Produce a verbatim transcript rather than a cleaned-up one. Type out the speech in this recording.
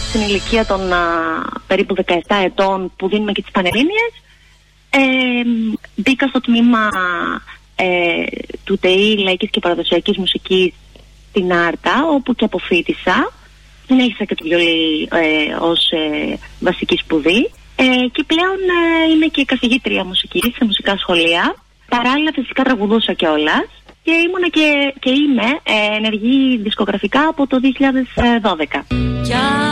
στην ηλικία των α, περίπου δεκαεπτά ετών που δίνουμε και τις πανελλήνιες, ε, μπήκα στο τμήμα ε, του ΤΕΙ Λαϊκής και Παραδοσιακής Μουσικής στην Άρτα, όπου και αποφοίτησα. Συνέχισα και το βιολί ε, ως ε, βασική σπουδή ε, και πλέον ε, είμαι και καθηγήτρια μουσικής σε μουσικά σχολεία. Παράλληλα φυσικά τραγουδούσα κιόλας και ήμουνα και, και είμαι ε, ενεργή δισκογραφικά από το δύο χιλιάδες δώδεκα.